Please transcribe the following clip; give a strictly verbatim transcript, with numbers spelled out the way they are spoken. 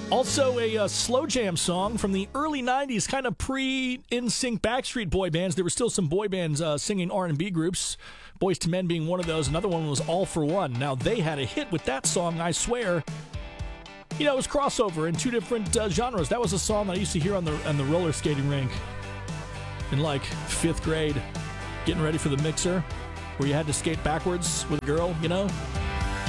Also, a uh, slow jam song from the early nineties, kind of pre-N Sync Backstreet Boy bands. There were still some boy bands uh, singing R and B groups, Boyz two Men being one of those. Another one was All for One. Now, they had a hit with that song, I swear. You know, it was crossover in two different uh, genres. That was a song that I used to hear on the on the roller skating rink in, like, fifth grade, getting ready for the mixer, where you had to skate backwards with a girl, you know?